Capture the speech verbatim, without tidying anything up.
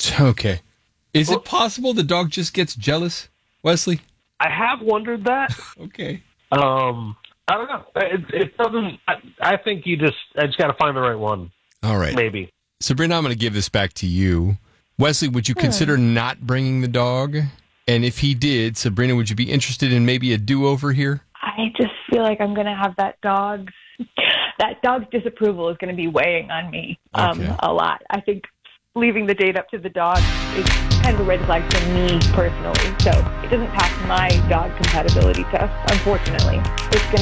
Okay. Is Well- it possible the dog just gets jealous, Wesley? I have wondered that. Okay. Um, I don't know. It, it doesn't. I, I think you just. I just got to find the right one. All right. Maybe. Sabrina, I'm going to give this back to you. Wesley, would you consider not bringing the dog? And if he did, Sabrina, would you be interested in maybe a do-over here? I just feel like I'm going to have that dog's that dog's disapproval is going to be weighing on me um, Okay. a lot. I think leaving the date up to the dog is kind of a red flag for me personally. So it doesn't pass my dog compatibility test, unfortunately. It's going